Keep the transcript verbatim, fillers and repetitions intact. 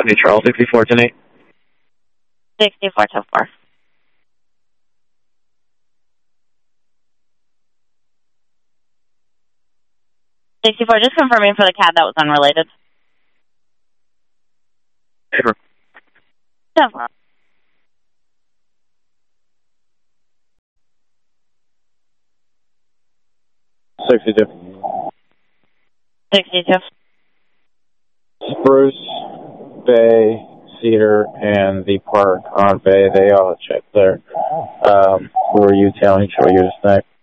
seventy Charles, sixty-four ten eight. sixty-four ten four. sixty-four, just confirming for the cab that was unrelated. Paper. ten four. sixty-two. sixty-two. Spruce, Bay, Cedar, and the park on Bay, they all checked there. Um, who are you telling? Show you the snack.